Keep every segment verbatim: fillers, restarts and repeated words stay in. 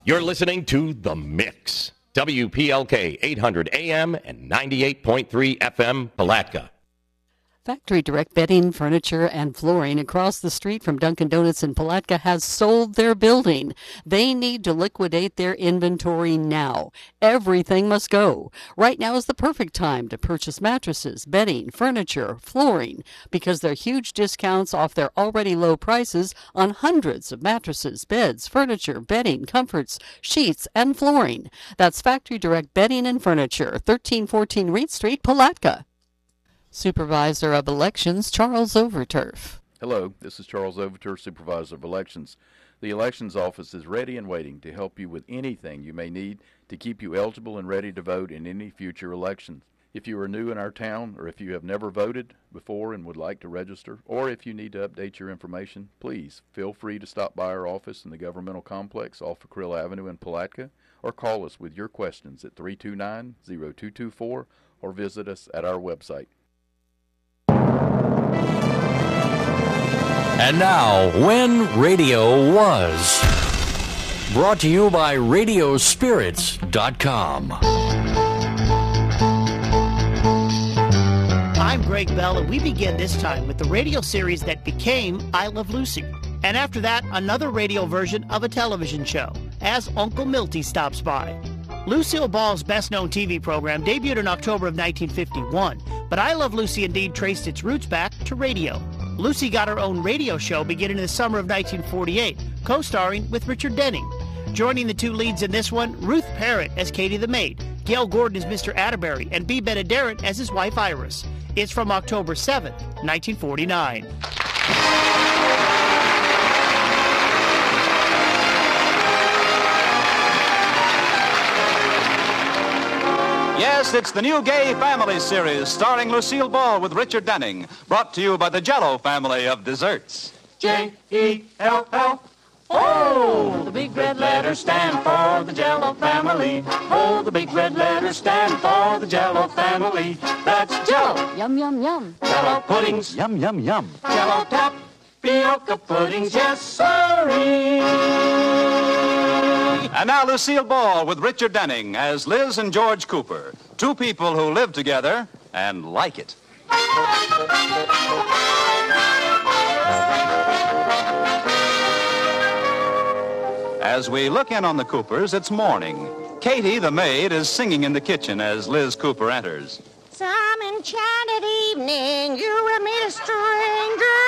You're listening to The Mix. W P L K eight hundred A M and ninety-eight point three F M, Palatka. Factory Direct Bedding, Furniture, and Flooring across the street from Dunkin' Donuts in Palatka has sold their building. They need to liquidate their inventory now. Everything must go. Right now is the perfect time to purchase mattresses, bedding, furniture, flooring, because there are huge discounts off their already low prices on hundreds of mattresses, beds, furniture, bedding, comforts, sheets, and flooring. That's Factory Direct Bedding and Furniture, thirteen fourteen Reed Street, Palatka. Supervisor of Elections, Charles Overturf. Hello, this is Charles Overturf, Supervisor of Elections. The Elections Office is ready and waiting to help you with anything you may need to keep you eligible and ready to vote in any future elections. If you are new in our town, or if you have never voted before and would like to register, or if you need to update your information, please feel free to stop by our office in the governmental complex off of Krill Avenue in Palatka, or call us with your questions at three two nine, zero two two four, or visit us at our website. And now, When Radio Was. Brought to you by radio spirits dot com. I'm Greg Bell, and we begin this time with the radio series that became I Love Lucy. And after that, another radio version of a television show, as Uncle Milty stops by. Lucille Ball's best-known T V program debuted in October of nineteen fifty-one, but I Love Lucy indeed traced its roots back to radio. Lucy got her own radio show beginning in the summer of nineteen forty-eight, co-starring with Richard Denning. Joining the two leads in this one, Ruth Parrott as Katie the maid, Gail Gordon as Mister Atterbury, and Bea Benaderet as his wife Iris. It's from October seventh, nineteen forty-nine. Yes, it's the new Gay Family series starring Lucille Ball with Richard Denning, brought to you by the Jell-O family of desserts. J E L L O, the big red letters stand for the Jell-O family. Oh, the big red letters stand for the Jell-O family. That's Jell-O. Yum, yum, yum. Jell-O puddings. Yum, yum, yum. Jell-O tapioca puddings. Yes, sirree. And now Lucille Ball with Richard Denning as Liz and George Cooper, two people who live together and like it. As we look in on the Coopers, it's morning. Katie, the maid, is singing in the kitchen as Liz Cooper enters. Some enchanted evening, you will meet a stranger.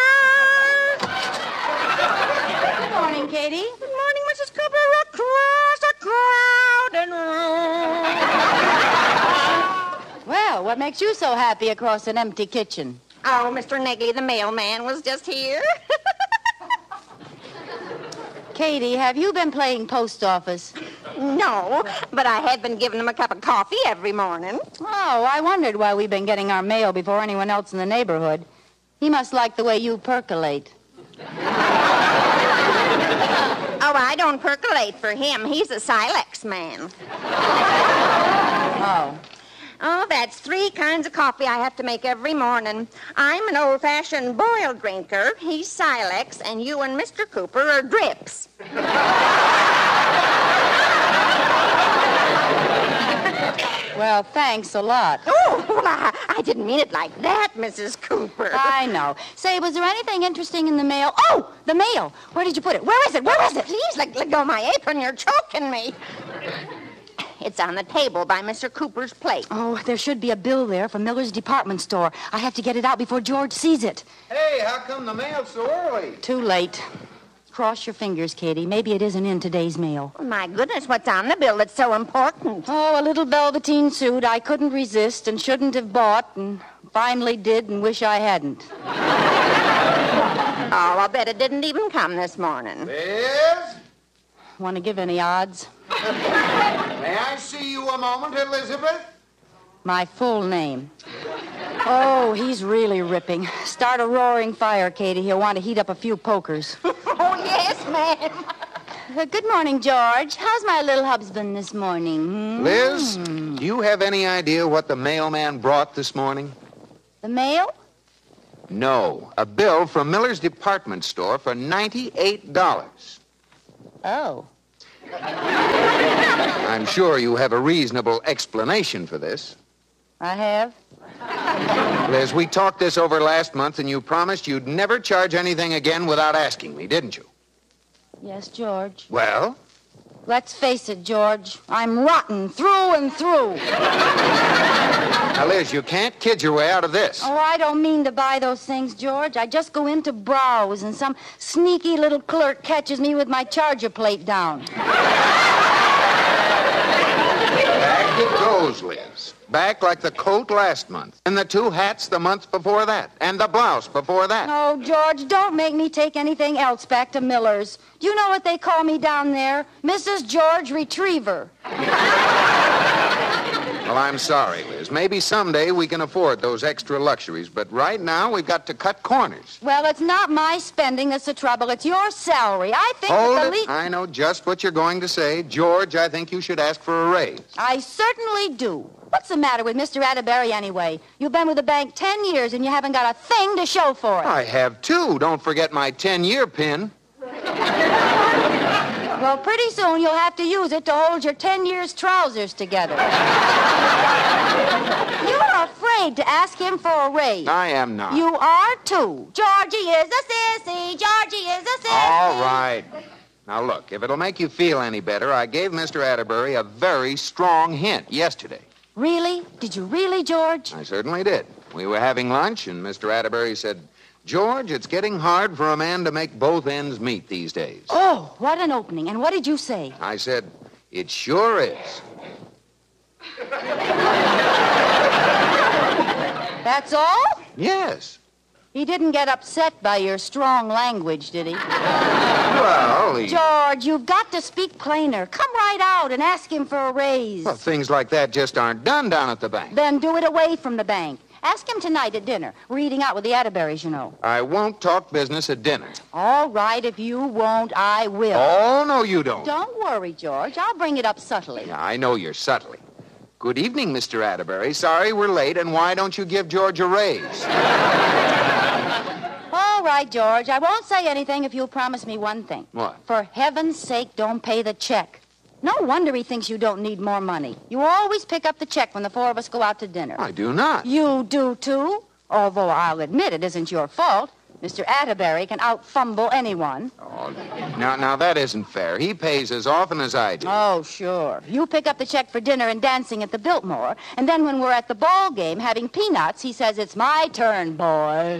Good morning, Katie. Good morning, Missus Cooper. Across a crowded room. Well, what makes you so happy across an empty kitchen? Oh, Mister Negley, the mailman, was just here. Katie, have you been playing post office? No, but I had been giving him a cup of coffee every morning. Oh, I wondered why we've been getting our mail before anyone else in the neighborhood. He must like the way you percolate. Oh, I don't percolate for him. He's a Silex man. Oh. Oh, that's three kinds of coffee I have to make every morning. I'm an old-fashioned boiled drinker. He's Silex, and you and Mister Cooper are drips. Well, thanks a lot. Oh, well, I, I didn't mean it like that, Missus Cooper. I know. Say, was there anything interesting in the mail? Oh, the mail. Where did you put it? Where is it? Where is it? Please, let, let go of my apron. You're choking me. It's on the table by Mister Cooper's plate. Oh, there should be a bill there from Miller's department store. I have to get it out before George sees it. Hey, how come the mail's so early? Too late. Cross your fingers, Katie. Maybe it isn't in today's mail. Oh, my goodness, what's on the bill that's so important? Oh, a little velveteen suit I couldn't resist and shouldn't have bought and finally did and wish I hadn't. Oh, I'll bet it didn't even come this morning. Liz? Want to give any odds? May I see you a moment, Elizabeth? My full name. Oh, he's really ripping. Start a roaring fire, Katie. He'll want to heat up a few pokers. Oh, yes, ma'am. Uh, good morning, George. How's my little husband this morning? Hmm? Liz, do you have any idea what the mailman brought this morning? The mail? No, a bill from Miller's department store for ninety-eight dollars. Oh. I'm sure you have a reasonable explanation for this. I have? Liz, we talked this over last month, and you promised you'd never charge anything again without asking me, didn't you? Yes, George. Well? Let's face it, George. I'm rotten through and through. Now, Liz, you can't kid your way out of this. Oh, I don't mean to buy those things, George. I just go in to browse, and some sneaky little clerk catches me with my charger plate down. Back it goes, Liz. Back like the coat last month, and the two hats the month before that, and the blouse before that. Oh, George, don't make me take anything else back to Miller's. Do you know what they call me down there? Missus George Retriever. Well, I'm sorry, Liz. Maybe someday we can afford those extra luxuries, but right now we've got to cut corners. Well, it's not my spending that's the trouble. It's your salary. I think Hold that it. the le- I know just what you're going to say. George, I think you should ask for a raise. I certainly do. What's the matter with Mister Atterbury anyway? You've been with the bank ten years and you haven't got a thing to show for it. I have, too. Don't forget my ten-year pin. Well, pretty soon you'll have to use it to hold your ten years trousers together. You're afraid to ask him for a raise. I am not. You are, too. Georgie is a sissy. Georgie is a sissy. All right. Now, look, if it'll make you feel any better, I gave Mister Atterbury a very strong hint yesterday. Really? Did you really, George? I certainly did. We were having lunch, and Mister Atterbury said, George, it's getting hard for a man to make both ends meet these days. Oh, what an opening. And what did you say? I said, it sure is. That's all? Yes. He didn't get upset by your strong language, did he? Well, he... George, you've got to speak plainer. Come right out and ask him for a raise. Well, things like that just aren't done down at the bank. Then do it away from the bank. Ask him tonight at dinner. We're eating out with the Atterburys, you know. I won't talk business at dinner. All right, if you won't, I will. Oh, no, you don't. Don't worry, George. I'll bring it up subtly. Yeah, I know you're subtly. Good evening, Mister Atterbury. Sorry we're late, and why don't you give George a raise? All right, George. I won't say anything if you'll promise me one thing. What? For heaven's sake, don't pay the check. No wonder he thinks you don't need more money. You always pick up the check when the four of us go out to dinner. I do not. You do, too? Although I'll admit it isn't your fault. Mister Atterbury can out-fumble anyone. Oh, now, now, that isn't fair. He pays as often as I do. Oh, sure. You pick up the check for dinner and dancing at the Biltmore, and then when we're at the ball game having peanuts, he says, it's my turn, boy.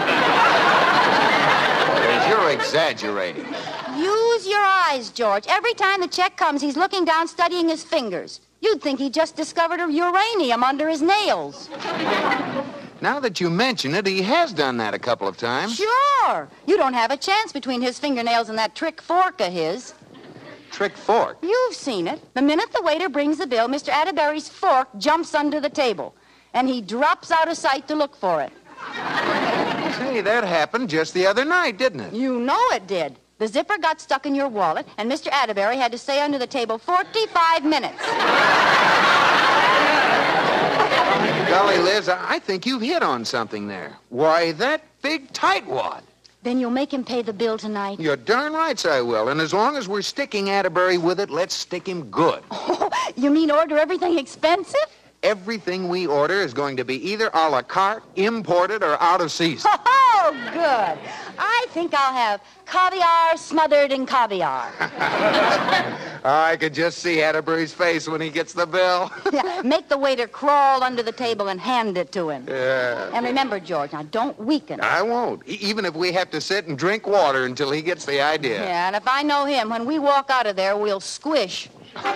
You're exaggerating. Use your eyes, George. Every time the check comes, he's looking down, studying his fingers. You'd think he just discovered a uranium under his nails. Now that you mention it, he has done that a couple of times. Sure. You don't have a chance between his fingernails and that trick fork of his. Trick fork? You've seen it. The minute the waiter brings the bill, Mister Atterbury's fork jumps under the table, and he drops out of sight to look for it. Say, that happened just the other night, didn't it? You know it did. The zipper got stuck in your wallet, and Mister Atterbury had to stay under the table forty-five minutes. Golly, Liz, I think you've hit on something there. Why, that big tightwad. Then you'll make him pay the bill tonight? You're darn right I will. And as long as we're sticking Atterbury with it, let's stick him good. Oh, you mean order everything expensive? Everything we order is going to be either a la carte, imported, or out of season. Oh, good. I think I'll have caviar smothered in caviar. I could just see Atterbury's face when he gets the bill. Yeah, make the waiter crawl under the table and hand it to him. Yeah. And remember, George, now don't weaken. I won't, e- even if we have to sit and drink water until he gets the idea. Yeah, and if I know him, when we walk out of there, we'll squish.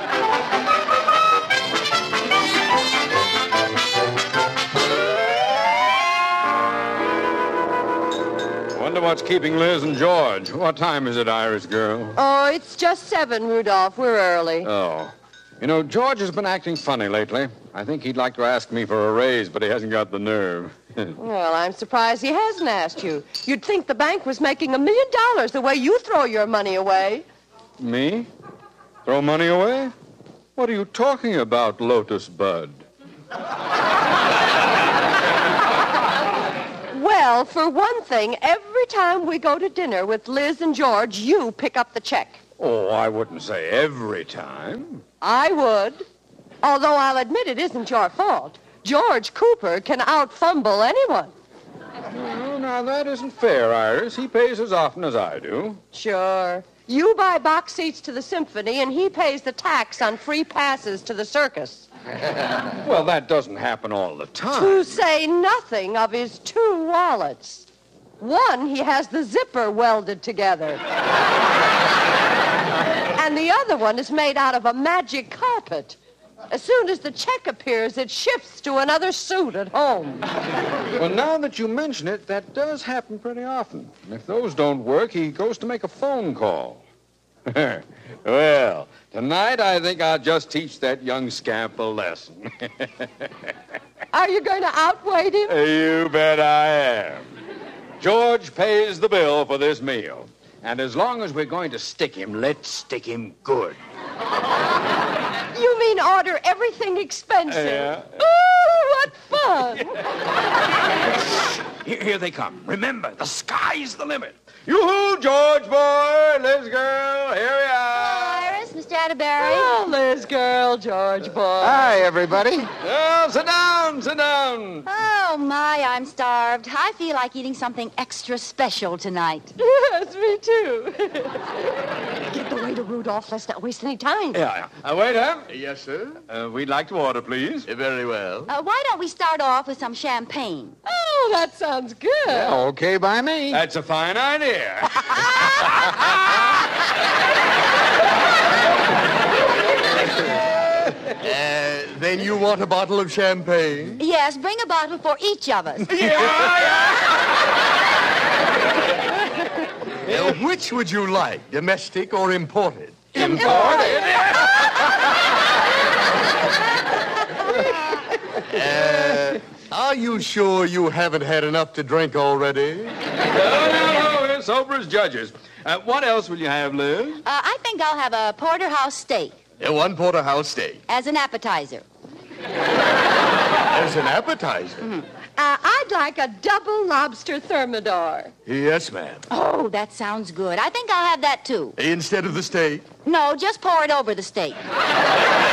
Wonder what's keeping Liz and George. What time is it, Iris girl? Oh, it's just seven, Rudolph. We're early. Oh. You know, George has been acting funny lately. I think he'd like to ask me for a raise, but he hasn't got the nerve. Well, I'm surprised he hasn't asked you. You'd think the bank was making a million dollars the way you throw your money away. Me? Throw money away? What are you talking about, Lotus Bud? Well, for one thing, every time we go to dinner with Liz and George, you pick up the check. Oh, I wouldn't say every time. I would. Although I'll admit it isn't your fault. George Cooper can out-fumble anyone. Well, now, that isn't fair, Iris. He pays as often as I do. Sure. You buy box seats to the symphony, and he pays the tax on free passes to the circus. Well, that doesn't happen all the time. To say nothing of his two wallets. One, he has the zipper welded together. And the other one is made out of a magic carpet. As soon as the check appears, it shifts to another suit at home. Well, now that you mention it, that does happen pretty often. And if those don't work, he goes to make a phone call. Well, tonight I think I'll just teach that young scamp a lesson. Are you going to outweigh him? You bet I am. George pays the bill for this meal. And as long as we're going to stick him, let's stick him good. You mean order everything expensive? Yeah. Ooh, what fun! Here, here they come. Remember, the sky's the limit. Yoo-hoo, George boy, Liz girl, here we are. Iris, Mister Atterbury. Oh, Liz girl, George boy. Hi, everybody. Well, sit down, sit down. Oh, my, I'm starved. I feel like eating something extra special tonight. Yes, me too. Get the waiter, Rudolph. Let's not waste any time. Yeah, yeah. Uh, waiter. Yes, sir? Uh, we'd like to order, please. Uh, very well. Uh, why don't we start off with some champagne? Oh, that sounds good. Yeah, okay by me. That's a fine idea. Uh, then you want a bottle of champagne? Yes, bring a bottle for each of us. Uh, which would you like, domestic or imported? Imported? uh, are you sure you haven't had enough to drink already? No, no, no, we're sober as judges. Uh, what else will you have, Liz? Uh, I think I'll have a porterhouse steak Uh, one porterhouse steak. as an appetizer. As an appetizer? Mm-hmm. Uh, I'd like a double lobster thermidor. Yes, ma'am. Oh, that sounds good. I think I'll have that, too. Instead of the steak? No, just pour it over the steak.